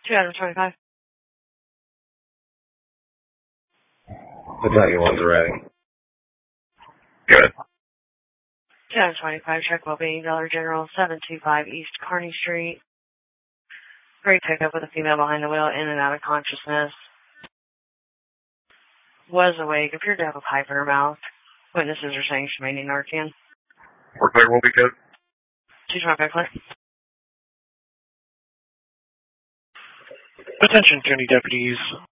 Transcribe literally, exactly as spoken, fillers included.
two twenty-five. The second one's ready. Good. two twenty-five, check well-being, Dollar General, seven two five East Kearney Street. Great pickup with a female behind the wheel, in and out of consciousness. Was awake, appeared to have a pipe in her mouth. Witnesses are saying she may need Narcan. We're clear, we'll be good. two twenty-five, clear. Attention, county deputies.